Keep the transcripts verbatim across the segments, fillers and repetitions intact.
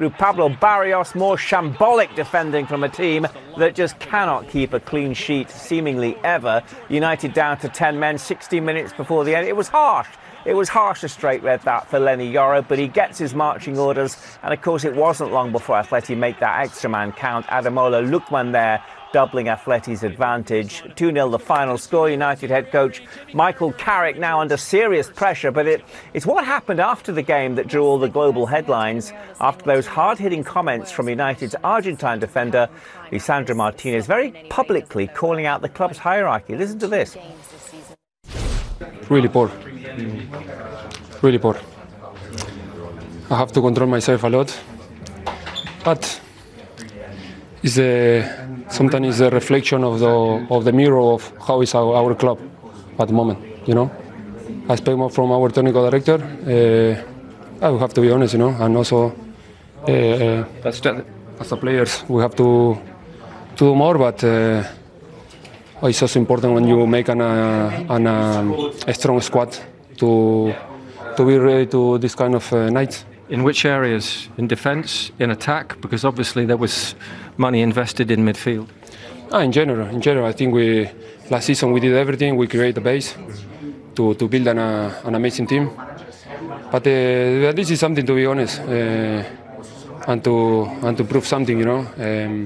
through Pablo Barrios. More shambolic defending from a team that just cannot keep a clean sheet, seemingly ever. United down to ten men, sixteen minutes before the end. It was harsh. It was harsh, a straight red that for Leny Yoro, but he gets his marching orders. And of course, it wasn't long before Atleti make that extra man count. Ademola Lookman there, doubling Atleti's advantage. two nil the final score. United head coach Michael Carrick now under serious pressure, but it, it's what happened after the game that drew all the global headlines, after those hard-hitting comments from United's Argentine defender, Lisandro Martinez, very publicly calling out the club's hierarchy. Listen to this. Really poor. Really poor. I have to control myself a lot, but it's a, sometimes it's a reflection of the of the mirror of how is our, our club at the moment. You know, I expect more from our technical director. Uh, I will have to be honest, you know, and also uh, uh, as a players we have to to do more, but. Uh, It's also important when you make an, uh, an, um, a strong squad to to be ready to this kind of uh, nights. In which areas? In defence, in attack? Because obviously there was money invested in midfield. Ah, in general, in general, I think we last season we did everything. We created a base to to build an, uh, an amazing team. But uh, this is something, to be honest, uh, and to and to prove something, you know. Um,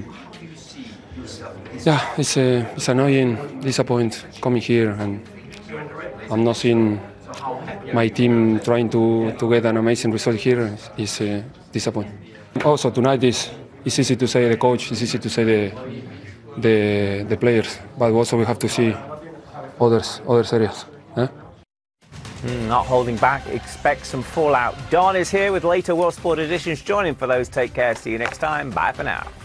Yeah, it's uh, it's annoying, disappointing coming here, and I'm not seeing my team trying to, to get an amazing result here. It's uh, disappointing. Also tonight is it's easy to say the coach, it's easy to say the the the players, but also we have to see others other areas. Eh? Mm, not holding back, expect some fallout. Don is here with later World Sport editions. Join him for those. Take care. See you next time. Bye for now.